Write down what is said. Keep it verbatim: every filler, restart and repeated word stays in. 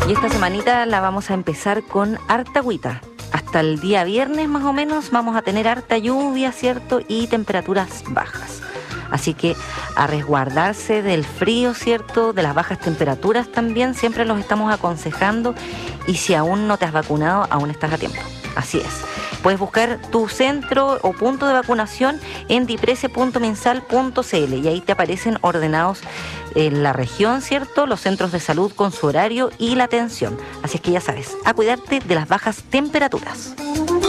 Y esta semanita la vamos a empezar con harta agüita. Hasta el día viernes más o menos vamos a tener harta lluvia, ¿cierto? Y temperaturas bajas. Así que a resguardarse del frío, ¿cierto? De las bajas temperaturas también, siempre los estamos aconsejando. Y si aún no te has vacunado, aún estás a tiempo. Así es. Puedes buscar tu centro o punto de vacunación en diprese punto minsal punto cl y ahí te aparecen ordenados en la región, ¿cierto? Los centros de salud con su horario y la atención. Así es que ya sabes, a cuidarte de las bajas temperaturas.